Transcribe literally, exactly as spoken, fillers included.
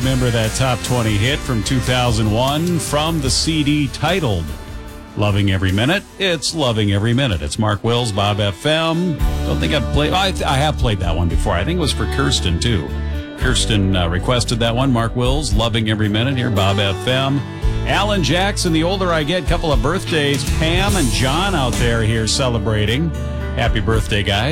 remember that top twenty hit from two thousand one from the C D titled Loving Every Minute. It's Loving Every Minute. It's Mark Wills, Bob F M. Don't think I've played, I, th- I have played that one before. I think it was for Kirsten, too. Kirsten uh, requested that one. Mark Wills, Loving Every Minute here, Bob F M. Alan Jackson, The Older I Get, couple of birthdays. Pam and John out there here celebrating. Happy birthday, guys.